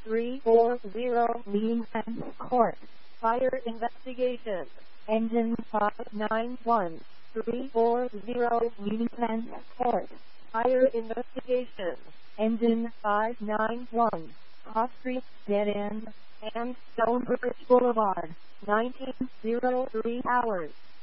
340 Leamham Court. Fire investigation. Engine 591. 340 Leamham Court. Fire investigation. Engine 591. Cross Street, Dead End, and Stonebridge Boulevard. 1903 hours.